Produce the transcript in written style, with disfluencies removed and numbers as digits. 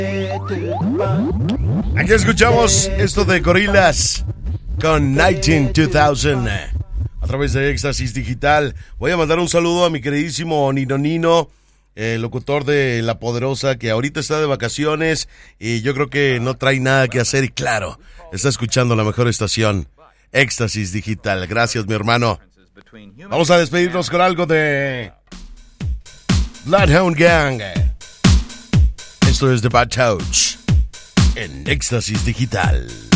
Aquí escuchamos esto de Gorillaz con 19-2000 a través de Éxtasis Digital. Voy a mandar un saludo a mi queridísimo Nino, el locutor de La Poderosa, que ahorita está de vacaciones y yo creo que no trae nada que hacer y claro, está escuchando la mejor estación, Éxtasis Digital. Gracias, mi hermano. Vamos a despedirnos con algo de Bloodhound Gang. Esto es The Bad Touch en Éxtasis Digital.